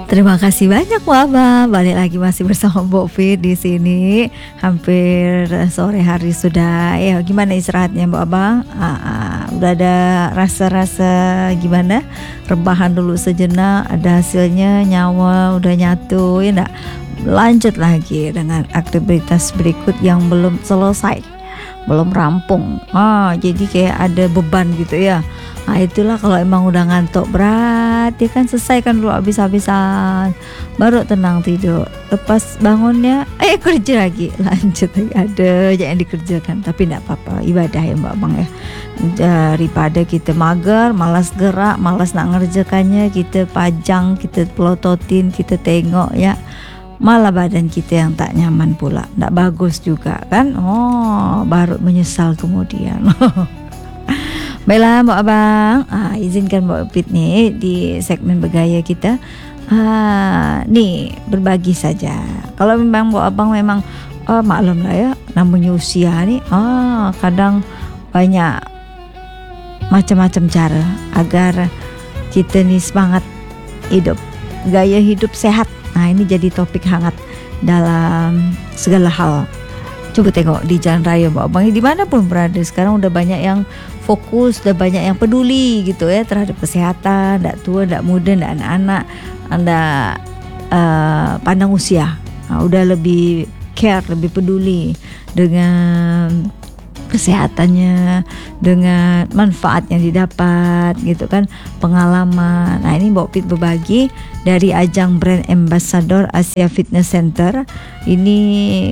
Terima kasih banyak Waba. Balik lagi masih bersama Mbok Fit di sini. Hampir sore hari sudah. Ya, gimana istirahatnya Mbok Abang? Udah ada rasa-rasa gimana? Rebahan dulu sejenak, ada hasilnya, nyawa udah nyatu, ya enggak? Lanjut lagi dengan aktivitas berikut yang belum selesai, belum rampung. Jadi kayak ada beban gitu ya. Itulah kalau emang udah ngantuk berat, ya kan selesaikan dulu habis-habisan, baru tenang tidur. Lepas bangunnya, kerja lagi, lanjut lagi. Ada aja yang dikerjakan, tapi enggak apa-apa, ibadah ya Mbak Bang ya. Daripada kita mager, malas gerak, malas nak ngerjakannya, kita pajang, kita pelototin, kita tengok ya, malah badan kita yang tak nyaman pula, enggak bagus juga kan. Baru menyesal kemudian. Baiklah Mbak Abang, izinkan Mbak Fit nih di segmen bergaya kita nih berbagi saja. Kalau memang Mbak Abang memang maklum lah ya, namanya usia nih kadang banyak macam-macam cara agar kita nih semangat hidup, gaya hidup sehat. Ini jadi topik hangat dalam segala hal. Coba tengok di jalan raya Mbak Abang, dimanapun berada sekarang udah banyak yang fokus, udah banyak yang peduli gitu ya terhadap kesehatan, ndak tua, ndak muda, ndak anak-anak, ndak pandang usia. Udah lebih care, lebih peduli dengan kesehatannya, dengan manfaat yang didapat gitu kan, pengalaman. Ini Mbok Fit berbagi dari ajang Brand Ambassador Asia Fitness Center. Ini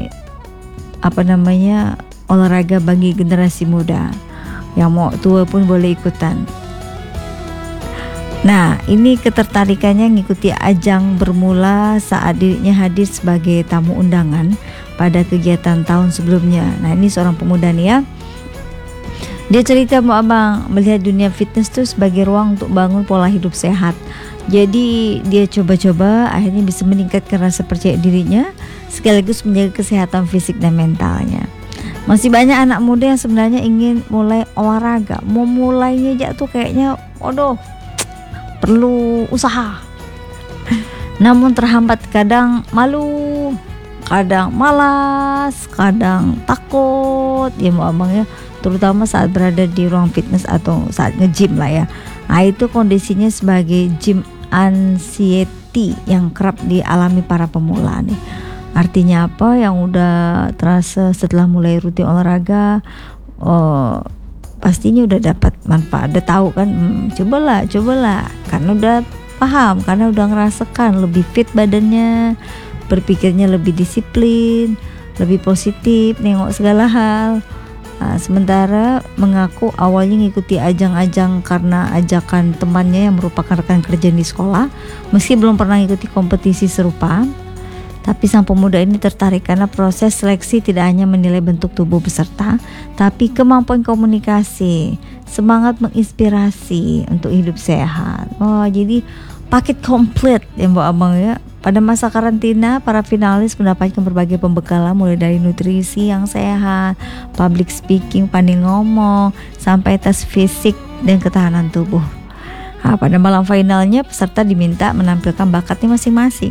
olahraga bagi generasi muda, yang mau tua pun boleh ikutan. Ini ketertarikannya ngikuti ajang bermula saat dirinya hadir sebagai tamu undangan pada kegiatan tahun sebelumnya. Ini seorang pemuda nih ya. Dia cerita Mbak Abang, melihat dunia fitness itu sebagai ruang untuk bangun pola hidup sehat. Jadi dia coba-coba, akhirnya bisa meningkatkan rasa percaya dirinya sekaligus menjaga kesehatan fisik dan mentalnya. Masih banyak anak muda yang sebenarnya ingin mulai olahraga, mau mulainya aja tuh kayaknya perlu usaha. Namun terhambat, kadang malu, kadang malas, kadang takut ya Mbak Abang ya, terutama saat berada di ruang fitness atau saat nge-gym lah ya. Itu kondisinya sebagai gym anxiety yang kerap dialami para pemula nih. Artinya apa? Yang udah terasa setelah mulai rutin olahraga, pastinya udah dapat manfaat, udah tahu kan, cobalah, karena udah paham, karena udah ngerasakan lebih fit badannya, berpikirnya lebih disiplin, lebih positif, nengok segala hal. Sementara mengaku awalnya ngikuti ajang-ajang karena ajakan temannya yang merupakan rekan kerja di sekolah, meski belum pernah ngikuti kompetisi serupa. Tapi sang pemuda ini tertarik karena proses seleksi tidak hanya menilai bentuk tubuh peserta, tapi kemampuan komunikasi, semangat menginspirasi untuk hidup sehat. Jadi paket komplit ya Mbak Abang ya. Pada masa karantina, para finalis mendapatkan berbagai pembekalan mulai dari nutrisi yang sehat, public speaking, pandai ngomong, sampai tes fisik dan ketahanan tubuh. Pada malam finalnya, peserta diminta menampilkan bakatnya masing-masing.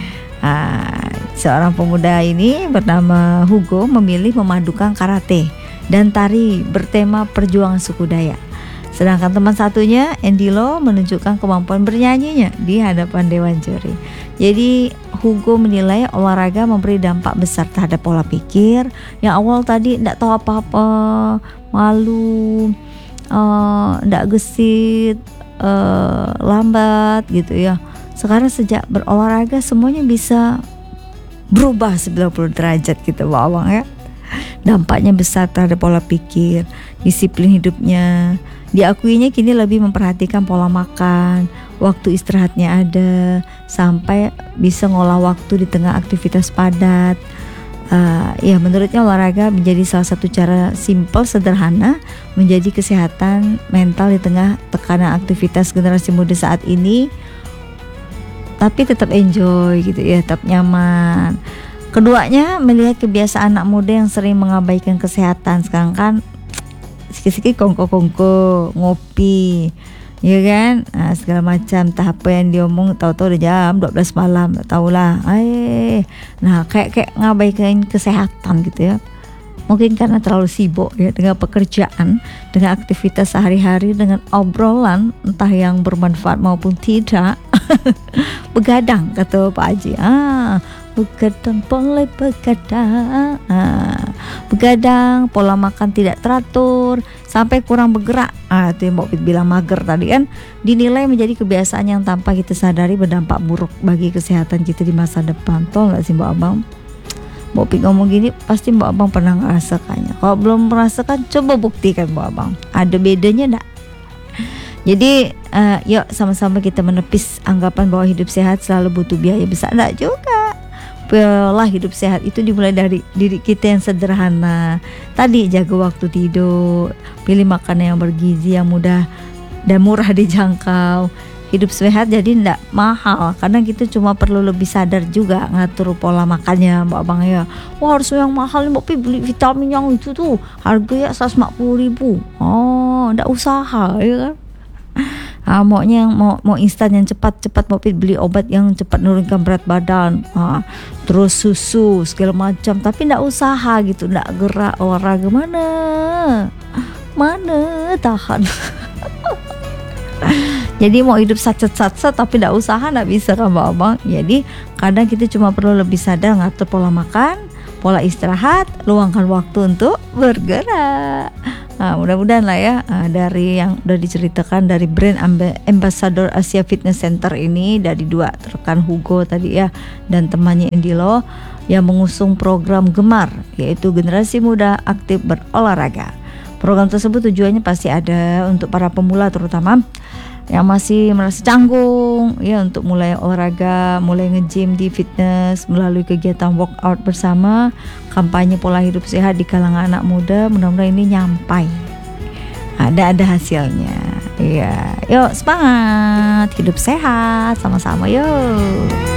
Seorang pemuda ini bernama Hugo memilih memadukan karate dan tari bertema perjuangan suku Dayak. Sedangkan teman satunya, Endilo, menunjukkan kemampuan bernyanyinya di hadapan dewan juri. Jadi Hugo menilai olahraga memberi dampak besar terhadap pola pikir. Yang awal tadi tidak tahu apa-apa, malu, tidak gesit, lambat gitu ya. Sekarang sejak berolahraga semuanya bisa berubah 90 derajat gitu Bawang ya. Dampaknya besar terhadap pola pikir, disiplin hidupnya. Diakuinya kini lebih memperhatikan pola makan, waktu istirahatnya ada, sampai bisa ngolah waktu di tengah aktivitas padat. Menurutnya olahraga menjadi salah satu cara simpel, sederhana menjadi kesehatan mental di tengah tekanan aktivitas generasi muda saat ini, tapi tetap enjoy gitu ya, tetap nyaman. Keduanya melihat kebiasaan anak muda yang sering mengabaikan kesehatan. Sekarang kan sikit-sikit kongko-kongko, ngopi, ya kan? Segala macam tahap yang diomong, tahu-tahu udah jam 12 malam, tak tahulah. Nah, kayak ngabaikan kesehatan gitu ya. Mungkin karena terlalu sibuk ya dengan pekerjaan, dengan aktivitas sehari-hari, dengan obrolan entah yang bermanfaat maupun tidak. Begadang kata Pak Haji. Begadang, boleh begadang. Begadang, pola makan tidak teratur, sampai kurang bergerak. Itu yang Mbak Pit bilang mager tadi kan, dinilai menjadi kebiasaan yang tanpa kita sadari berdampak buruk bagi kesehatan kita di masa depan. Tahu nggak sih Mbak Abang? Mbak Pit ngomong gini pasti Mbak Abang pernah ngerasakannya. Kalau belum merasakan, coba buktikan Mbak Abang. Ada bedanya enggak? Jadi yuk sama-sama kita menepis anggapan bahwa hidup sehat selalu butuh biaya besar. Enggak juga. Pola hidup sehat itu dimulai dari diri kita yang sederhana. Tadi jaga waktu tidur, pilih makanan yang bergizi, yang mudah dan murah dijangkau. Hidup sehat jadi enggak mahal, karena kita cuma perlu lebih sadar juga ngatur pola makannya Mbak Abang ya. Wah, harus yang mahal Mbak Pi, beli vitamin yang itu tuh harganya 140.000. Enggak usaha ya kan. Maunya yang mau instan yang cepat Mbak Pi, beli obat yang cepat menurunkan berat badan. Terus susu segala macam, tapi enggak usaha gitu, enggak gerak olahraga, mana tahan. Jadi mau hidup sacet-sacet tapi tidak usaha, tidak bisa kan Mbak Abang. Jadi kadang kita cuma perlu lebih sadar ngatur pola makan, pola istirahat, luangkan waktu untuk bergerak. Mudah-mudahan lah ya, dari yang udah diceritakan dari brand ambassador Asia Fitness Center ini, dari dua rekan Hugo tadi ya dan temannya Indilo yang mengusung program Gemar, yaitu generasi muda aktif berolahraga. Program tersebut tujuannya pasti ada untuk para pemula, terutama yang masih merasa canggung ya, untuk mulai olahraga, mulai nge-gym di fitness melalui kegiatan workout bersama, kampanye pola hidup sehat di kalangan anak muda. Mudah-mudahan ini nyampai, ada hasilnya. Iya, yuk semangat hidup sehat sama-sama yuk.